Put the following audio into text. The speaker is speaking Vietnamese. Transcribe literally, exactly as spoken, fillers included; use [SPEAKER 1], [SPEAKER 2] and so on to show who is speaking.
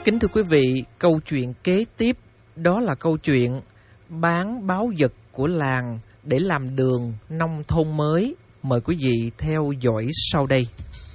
[SPEAKER 1] Kính thưa quý vị, câu chuyện kế tiếp đó là câu chuyện bán báu vật của làng để làm đường nông thôn mới. Mời quý vị theo dõi sau đây.